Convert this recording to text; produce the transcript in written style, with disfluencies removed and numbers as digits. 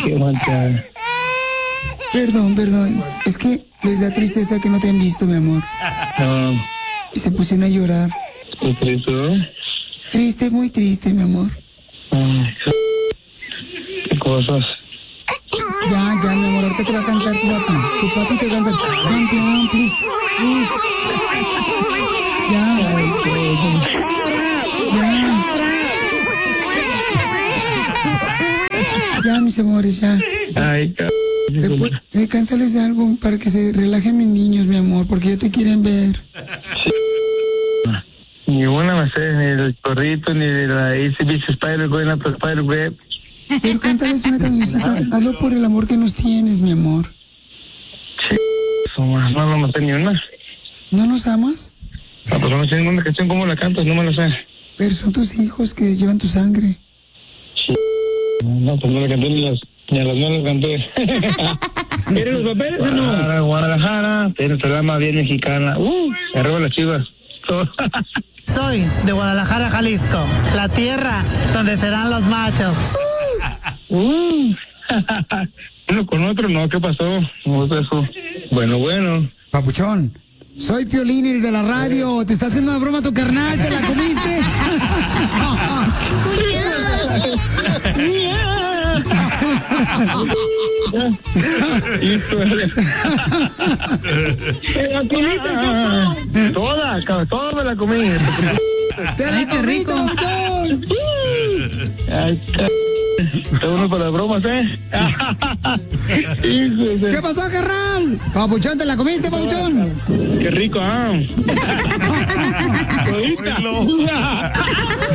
Qué manchada. Perdón. Es que les da tristeza que no te han visto, mi amor. No. Y se pusieron a llorar. ¿Qué triste? Triste, muy triste, mi amor. ¿Qué cosas? Ya, mi amor, ahorita te va a cantar tu papi. Tu papi te canta. Campeón, please. Ya, mis amores, ya. Ay, Cántales algo para que se relajen mis niños, mi amor, porque ya te quieren ver. Ni una me sé, ni del chorrito, ni de la ACDC Spider-Web. Pero cántales una cancioncita. Hazlo por el amor que nos tienes, mi amor. No me sé ni una. ¿No nos amas? No, pues no me sé ninguna canción. ¿Cómo la cantas? No me la sé. Pero son tus hijos que llevan tu sangre. No, pues no la canté ni a las manos canté. ¿Quieres los papeles o no? Guadalajara, tienes el alma bien mexicana. Arriba las Chivas. Soy de Guadalajara, Jalisco, la tierra donde serán los machos. Uno con otro, no, ¿qué pasó? No es eso. Bueno. Papuchón, soy Piolín, el de la radio. Te está haciendo una broma tu carnal, ¿te la comiste? Toda me la comí. ¡Te la comiste, papuchón! Ay, está uno para las bromas, ¿eh? ¿Qué pasó, carnal? Papuchón, ¿te la comiste, papuchón? Qué rico,